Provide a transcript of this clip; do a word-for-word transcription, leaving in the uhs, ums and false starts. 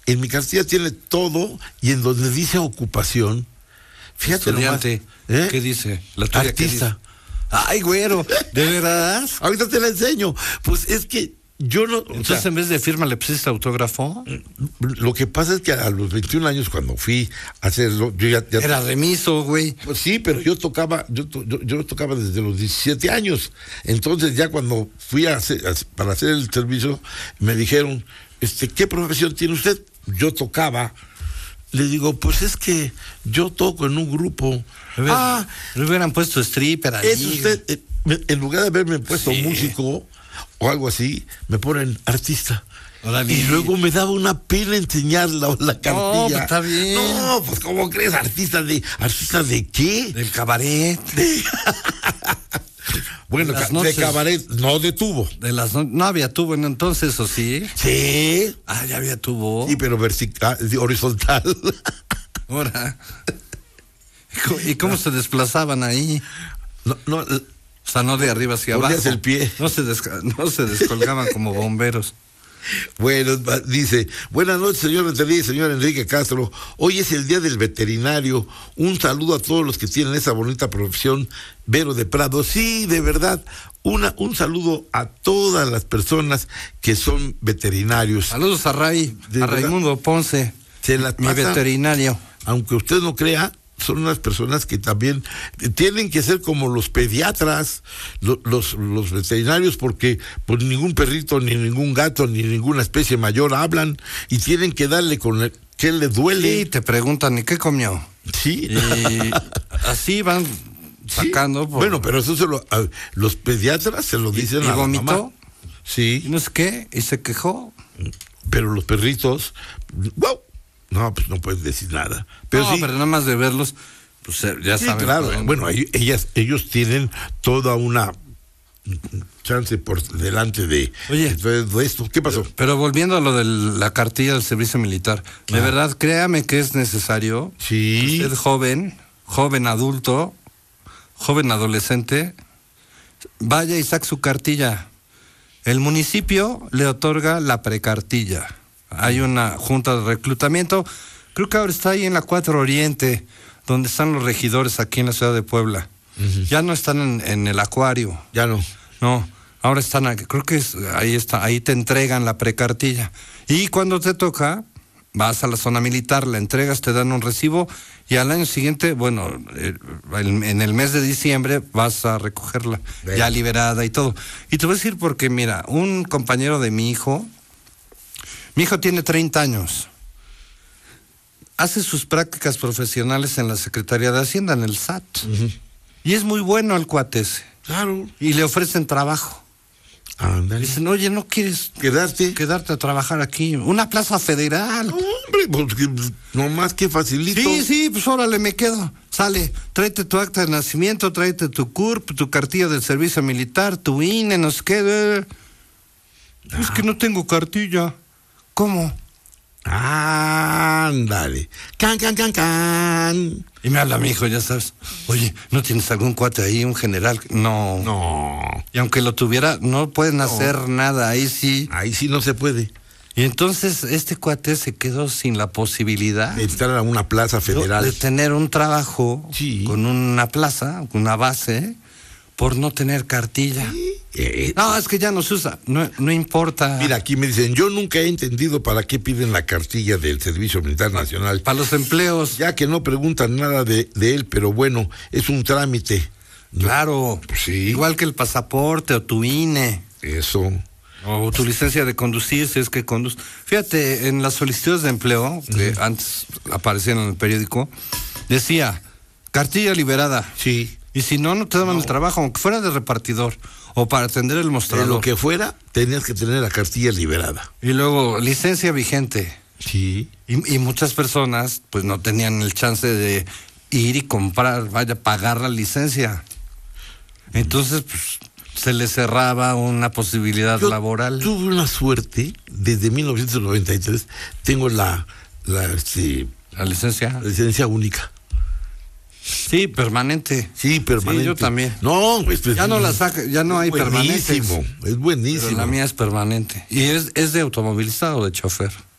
en mi cartilla tiene todo, y en donde dice ocupación, fíjate estudiante, nomás, ¿eh? ¿Qué dice? La tuya, artista. ¿qué dice? Ay, güero, ¿de verdad? Ahorita te la enseño. Pues es que yo no... Entonces, o sea, en vez de firma, ¿le pusiste autógrafo? lo que pasa es que a los veintiún años, cuando fui a hacerlo, yo ya... ya Era remiso, güey. Pues sí, pero yo tocaba, yo, to- yo, yo tocaba desde los diecisiete años. Entonces ya cuando fui a hacer, a- para hacer el servicio, me dijeron, este, ¿qué profesión tiene usted? Yo tocaba. Le digo, pues es que yo toco en un grupo. Le Ah, le hubieran puesto stripper ahí. es usted, eh, me- en lugar de haberme puesto Sí. músico o algo así, me ponen artista. Órale. Y luego me daba una pena enseñar la, la cartilla. pues está bien. No, pues ¿cómo crees? ¿Artista de, artista de qué? Del cabaret. Bueno, Las ca- noches. de cabaret, no de tubo. De las no, no había tubo en entonces, ¿o sí? Sí. Ah, ya había tubo. Sí, pero vertical, horizontal. Ahora. ¿Y cómo se desplazaban ahí? No, no, O sea, no de arriba hacia Ponías abajo. el pie. No se, desca- no se descolgaban como bomberos. bueno, va- dice, buenas noches, señor veterinario y señor Enrique Castro. Hoy es el Día del Veterinario. Un saludo a todos los que tienen esa bonita profesión. Vero de Prado. Sí, de verdad, una, un saludo a todas las personas que son veterinarios. Saludos a Ray, De a verdad. Raimundo Ponce, Se las mi pasa- veterinario. Aunque usted no crea, son unas personas que también tienen que ser como los pediatras, lo- los, los veterinarios, porque pues ningún perrito, ni ningún gato, ni ninguna especie mayor hablan, y tienen que darle con el, qué le Y duele. te preguntan, ¿y qué comió? Sí. Y así van Sí. sacando. por- Bueno, pero eso se lo, a- los pediatras se lo dicen ¿Y a la vomitó? mamá. Y Sí, no sé qué, y se quejó. pero los perritos, ¡wow! No, pues no puedes decir nada. Pero no, sí, pero nada más de verlos, pues eh, ya sí, saben. claro. por dónde. Bueno, ahí- ellas, ellos tienen toda una chance por delante de, Oye. de todo esto. ¿Qué pasó? Pero volviendo a lo de la cartilla del servicio militar, de Ah. verdad, créame que es necesario. Sí. Usted joven, joven adulto, joven adolescente, vaya y saque su cartilla. El municipio le otorga la precartilla. Hay una junta de reclutamiento, creo que ahora está ahí en la cuatro Oriente, donde están los regidores aquí en la ciudad de Puebla. Ujú. Ya no están en, en el acuario, Ya no. no, ahora están aquí, creo que es, ahí está, ahí te entregan la precartilla. Y cuando te toca, vas a la zona militar, la entregas, te dan un recibo y al año siguiente, bueno, eh, el- en el mes de diciembre vas a recogerla, Bien. ya liberada y todo. Y te voy a decir porque, mira, un compañero de mi hijo, mi hijo tiene treinta años, hace sus prácticas profesionales en la Secretaría de Hacienda, en el S A T, Ujú. y es muy bueno el cuate ese, Claro. y le ofrecen trabajo. Ándale. Dicen, oye, ¿no quieres Quedarte. quedarte a trabajar aquí? Una plaza federal. Hombre, pues, que- no más que facilito. Sí, sí, pues órale, me quedo. Sale, tráete tu acta de nacimiento, tráete tu C U R P, tu cartilla del servicio militar, tu I N E, no sé qué. eh. Es que no tengo cartilla. ¿Cómo? Ándale. Can, can, can, can. Y me habla mi hijo, ya sabes. Oye, ¿no tienes algún cuate ahí, un general? No. No. Y aunque lo tuviera, no pueden hacer nada, ahí sí. Ahí sí no se puede. Y entonces este cuate se quedó sin la posibilidad Entrar a una plaza federal. de tener un trabajo Sí. con una plaza, una base, por no tener cartilla. Eh, No, es que ya no se usa, no, no importa. Mira, aquí me dicen, yo nunca he entendido para qué piden la cartilla del Servicio Militar Nacional. Para los empleos, Ya que no preguntan nada de, de él, pero bueno, es un trámite. claro. Pues sí. Igual que el pasaporte o tu I N E. Eso. O tu licencia de conducir, si es que conduces. Fíjate, en las solicitudes de empleo, que antes aparecían en el periódico, decía, cartilla liberada. Sí. Y si no, no te daban el trabajo, aunque fuera de repartidor o para atender el De mostrador. lo que fuera, tenías que tener la cartilla liberada. Y luego, licencia vigente. Sí. Y, y muchas personas, pues no tenían el chance de ir y comprar, vaya, pagar la licencia. Entonces, pues, se les cerraba una posibilidad Yo laboral. tuve una suerte, desde mil novecientos noventa y tres, tengo la, la, este, La licencia. la licencia única. Sí, permanente. Sí, permanente. Sí, yo también. No, pues, pues, Ya no la saca, ya no hay buenísimo, permanentes. es buenísimo. Pero la mía es permanente. Y es, es de automovilista o de chofer.